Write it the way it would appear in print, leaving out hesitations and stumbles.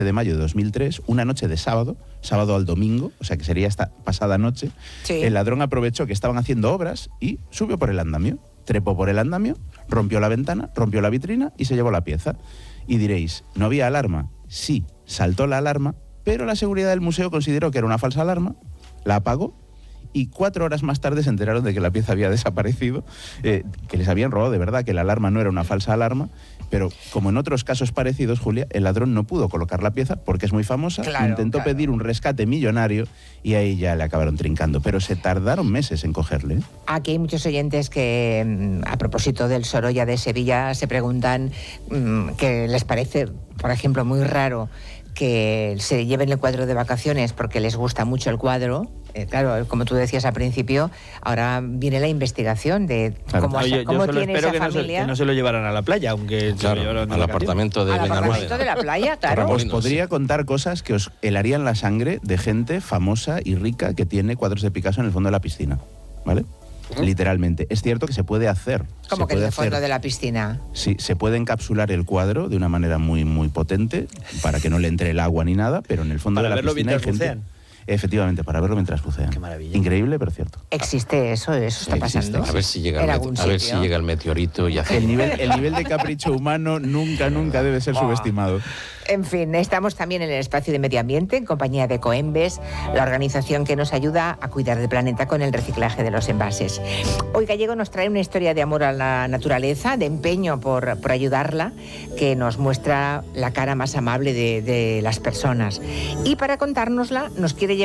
de mayo de 2003, una noche de sábado al domingo, o sea que sería esta pasada noche, Sí. el ladrón aprovechó que estaban haciendo obras y subió por el andamio, trepó por el andamio, rompió la ventana, rompió la vitrina y se llevó la pieza. Y diréis, ¿no había alarma? Sí, saltó la alarma, pero la seguridad del museo consideró que era una falsa alarma, la apagó y 4 horas más tarde se enteraron de que la pieza había desaparecido, que les habían robado de verdad, que la alarma no era una falsa alarma, pero como en otros casos parecidos, Julia, el ladrón no pudo colocar la pieza porque es muy famosa, intentó pedir un rescate millonario y ahí ya le acabaron trincando, pero se tardaron meses en cogerle. Aquí hay muchos oyentes que, a propósito del Sorolla de Sevilla, se preguntan que les parece, por ejemplo, muy raro que se lleven el cuadro de vacaciones porque les gusta mucho el cuadro. Claro, como tú decías al principio, ahora viene la investigación de cómo, cómo tiene esa familia. Que no se lo llevaran a la playa, aunque claro, se lo llevaran al apartamento de al apartamento de la playa, claro. Os podría contar cosas que os helarían la sangre de gente famosa y rica que tiene cuadros de Picasso en el fondo de la piscina, ¿vale? Literalmente. Es cierto que se puede hacer. ¿Cómo que en el fondo de la piscina? Sí, se puede encapsular el cuadro de una manera muy, muy potente para que no le entre el agua ni nada, pero en el fondo de la piscina hay gente... Efectivamente, para verlo mientras bucean. Qué maravilla. Increíble, pero cierto. ¿Existe eso? ¿Eso está pasando? A ver si llega, el meteorito y hace... El nivel de capricho humano nunca debe ser subestimado. En fin, estamos también en el espacio de medio ambiente en compañía de Coembes, la organización que nos ayuda a cuidar del planeta con el reciclaje de los envases. Hoy Gallego nos trae una historia de amor a la naturaleza, de empeño por ayudarla, que nos muestra la cara más amable de las personas. Y para contárnosla nos quiere llevar